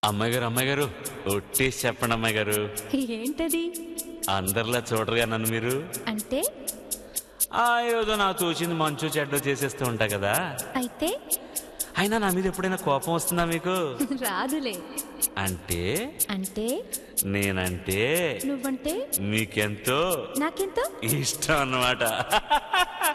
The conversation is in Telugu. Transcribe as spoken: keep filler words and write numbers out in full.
అమ్మాయి గారు అమ్మాయి గారు ఒట్టేసి చెప్పండి అమ్మాయి గారు. ఏంటది? అందరిలా చూడరుగా నన్ను మీరు. అంటే ఆ ఏదో నాకు తోచింది మంచు చెడ్డ చేసేస్తూ ఉంటా కదా. అయితే అయినా నా మీద ఎప్పుడైనా కోపం వస్తుందా మీకు? రాదులే. అంటే అంటే నేనంటే నువ్వంటే మీకెంతో నాకెంతో ఇష్టం అన్నమాట.